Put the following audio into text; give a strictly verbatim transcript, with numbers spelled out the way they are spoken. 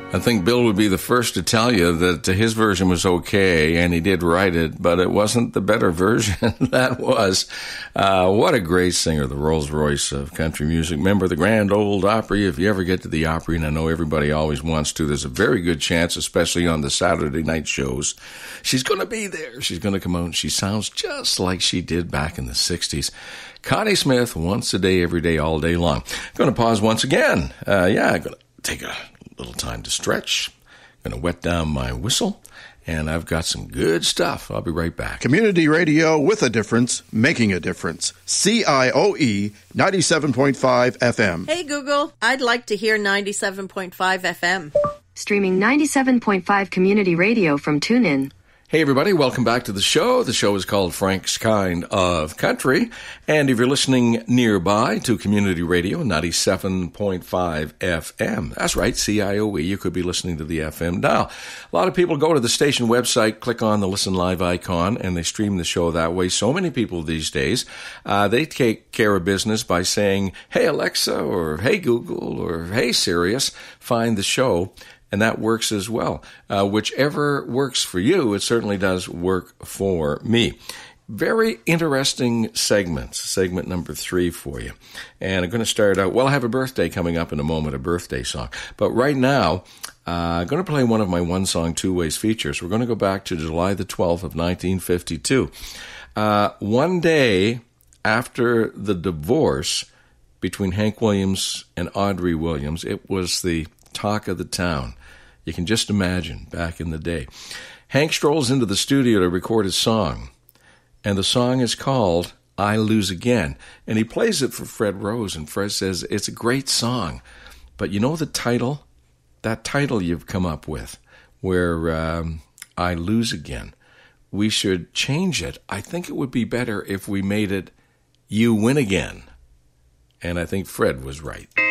I think Bill would be the first to tell you that his version was okay, and he did write it, but it wasn't the better version. That was. Uh, what a great singer, the Rolls-Royce of country music. Remember the Grand Ole Opry? If you ever get to the Opry, and I know everybody always wants to, there's a very good chance, especially on the Saturday night shows, she's going to be there. She's going to come out, and she sounds just like she did back in the sixties. Connie Smith, once a day, every day, all day long. Going to pause once again. Uh, yeah, I'm going to take a little time to stretch. Going to wet down my whistle, and I've got some good stuff. I'll be right back. Community radio with a difference, making a difference. C I O E ninety-seven point five F M. Hey, Google, I'd like to hear ninety-seven point five F M. Streaming ninety-seven point five Community Radio from TuneIn. Hey, everybody, welcome back to the show. The show is called Frank's Kind of Country. And if you're listening nearby to Community Radio, ninety-seven point five F M. That's right, C I O E. You could be listening to the F M dial. A lot of people go to the station website, click on the Listen Live icon, and they stream the show that way. So many people these days, uh, they take care of business by saying, hey, Alexa, or hey, Google, or hey, Sirius, find the show. And that works as well. Uh, whichever works for you, it certainly does work for me. Very interesting segments, segment number three for you. And I'm going to start out, well, I have a birthday coming up in a moment, a birthday song. But right now, uh, I'm going to play one of my one-song, two-ways features. We're going to go back to July the twelfth of nineteen fifty-two. Uh, one day after the divorce between Hank Williams and Audrey Williams, it was the talk of the town. You can just imagine back in the day. Hank strolls into the studio to record his song, and the song is called I Lose Again, and he plays it for Fred Rose, and Fred says, it's a great song, but you know the title? That title you've come up with, where um, I Lose Again, we should change it. I think it would be better if we made it You Win Again. And I think Fred was right.